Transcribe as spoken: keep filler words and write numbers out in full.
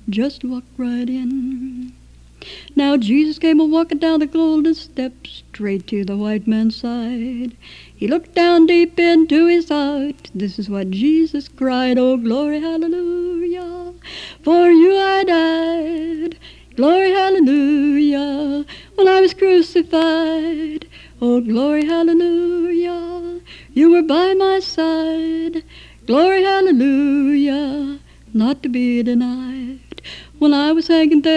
just walked right in. Now Jesus came a-walking down the golden steps, straight to the white man's side. He looked down deep into his heart. This is what Jesus cried, "Oh, glory, hallelujah, for you I died. Glory, hallelujah, when I was crucified. Oh, glory, hallelujah, you were by my side. Glory, hallelujah, not to be denied. When I was hanging there